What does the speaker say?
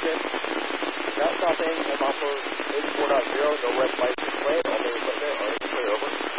question. Mount South End, Alpha 84.0, no red lights displayed, all main equipment are clear, over.